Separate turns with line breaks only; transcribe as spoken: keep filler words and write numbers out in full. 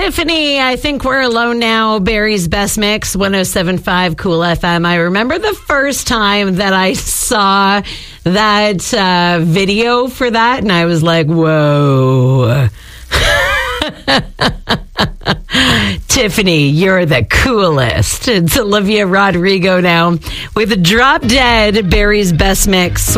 Tiffany, I think we're alone now. Barry's Best Mix, one oh seven point five Cool F M. I remember the first time that I saw that uh, video for that, and I was like, whoa. Tiffany, you're the coolest. It's Olivia Rodrigo now with Drop Dead, Barry's Best Mix.